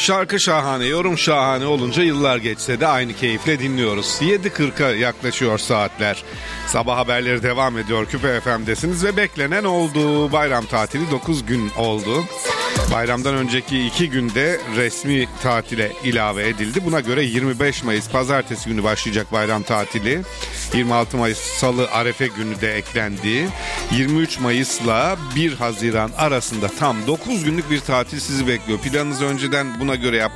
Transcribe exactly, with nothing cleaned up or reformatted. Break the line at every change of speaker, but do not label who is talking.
Şarkı şahane, yorum şahane olunca yıllar geçse de aynı keyifle dinliyoruz. yedi kırka yaklaşıyor saatler. Sabah haberleri devam ediyor. Küpe F M'desiniz ve beklenen oldu. Bayram tatili dokuz gün oldu. Bayramdan önceki iki günde resmi tatile ilave edildi. Buna göre yirmi beş Mayıs pazartesi günü başlayacak bayram tatili. yirmi altı Mayıs salı Arefe günü de eklendi. yirmi üç Mayıs'la bir Haziran arasında tam dokuz günlük bir tatil sizi bekliyor. Planınızı önceden buna göre yapmayı